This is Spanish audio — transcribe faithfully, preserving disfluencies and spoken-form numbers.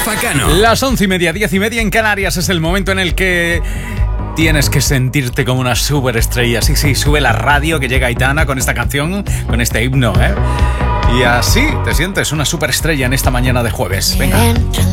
Rafa Cano. Las once y media, diez y media en Canarias es el momento en el que tienes que sentirte como una superestrella. Sí, sí, sube la radio que llega Aitana con esta canción, con este himno, ¿eh? Y así te sientes una superestrella en esta mañana de jueves. Venga.